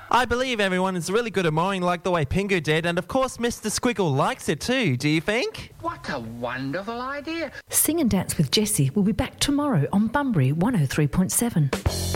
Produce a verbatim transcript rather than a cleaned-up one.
I believe everyone is really good at mowing like the way Pingu did, and of course Mister Squiggle likes it too, do you think? What a wonderful idea. Sing and Dance with Jessie will be back tomorrow on Bunbury one oh three point seven.